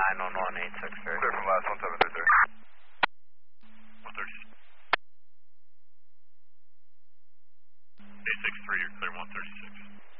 911-863. Clear from last 1733. 136. 863, you're clear 136.